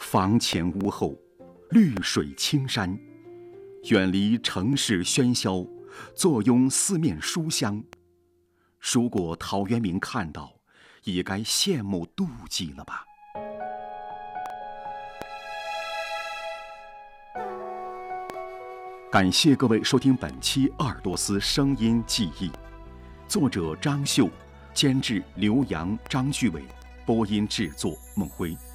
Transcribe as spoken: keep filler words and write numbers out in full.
房前屋后，绿水青山，远离城市喧嚣，坐拥四面书香。如果陶渊明看到，也该羡慕妒忌了吧。感谢各位收听本期鄂尔多斯声音记忆，作者张秀，监制刘洋、张旭伟，播音制作孟辉。